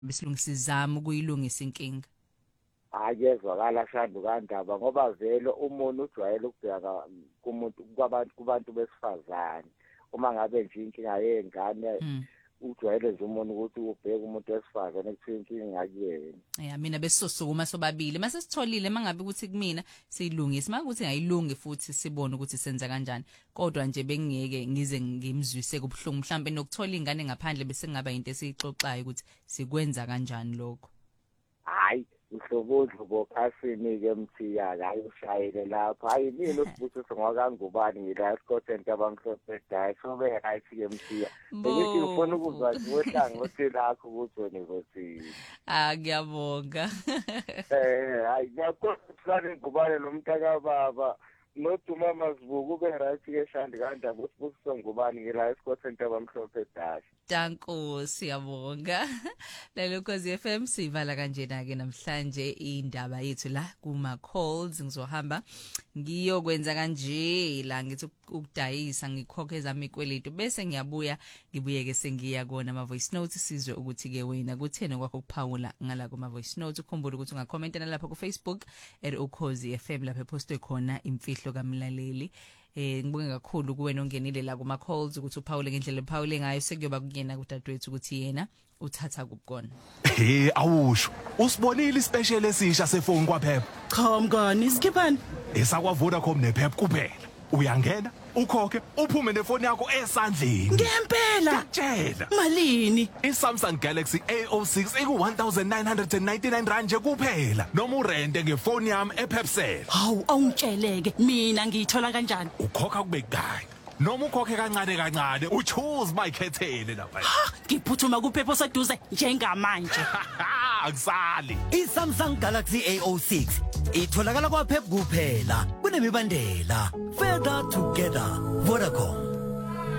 besilungisa izama ukuyilungisa inkinga. Akezwakala Shandu kaNdaba ngoba vele umuntu ujwayele ukubheka kubantu besifazane uma ngabe nje inkinga yengane ujwayele nje umuntu ukuthi ubheke umuntu wesifazane ekuthiwa inkinga kuyena. Mina besisosukuma sobabili mase sitholile mangabe ukuthi kumina siyilungise makuthi ngayilungi futhi sibone ukuthi senza kanjani kodwa nje bengiyeke ngize ngimzwise kubhlungu mhlambe nokuthola ingane ngaphandle bese ngaba into esiyixoxayo ukuthi sikwenza kanjani lokho. Hayi uhlobodlo bokhasini ke mthiya hayi ushayele lapha hayi mina usibusiso ngakangubani ngila Scotland abamhlophe dayi sobe right ke mthiya ukuthi ufuna ukuzwa wehlanga ukuthi lakho ukuthi university ngiyabonga hayi ngiyakhohlwa ngubani lo mntaka baba noduma mazibuku ube right ke Shandi kaNdaba usibusiso ngubani ngila Scotland abamhlophe dayi. Danko siyabonga. Lelo Khosi FM sivala kanjena ke namhlanje indaba yethu la kuma calls ngizohamba ngiyokwenza kanje la ngithi ukudayisa ngikhokhe zami ikweletu bese ngiyabuya ngibuyeke sengiya kona ama voice notes sizwe ukuthi ke wena kuthena kwakho ukuphawula ngala kuma voice notes ukhumbule ukuthi ungakhomenta lapha ku Facebook @ukhozi FM lapha postwe khona imfihlo kamlaleli. Ngibonge kakhulu kuwena ongenile la kuma calls ukuthi uphawule ngendlela ephawule ngayo sekuyoba kuyena kudadewethu ukuthi yena uthatha kubukona. Awusho usibonile ispecial esisha sefoni kwaPhep. Cha mngani isikhipani? Esakwa Vodacom nePhep kuphela. Uyangena ukhokhe uphume nefoni yakho esandleni. Ngempela. Tshela. Malini? iSamsung Galaxy A06 eku1999 rand nje kuphela. Noma urente ngefoni yami ePhepcell. Hawu awungitsheleke mina ngiyithola kanjani? Ukhokha kube kudai. Noma ukhokhe kancane uchoose mayikhethele lapha. Ngiphuthuma kuPhep oseduze njengamanje. Akusali. iSamsung Galaxy A06 itholakala kwaPhep kuphela. Kunemibandela. Further together. Vodacom.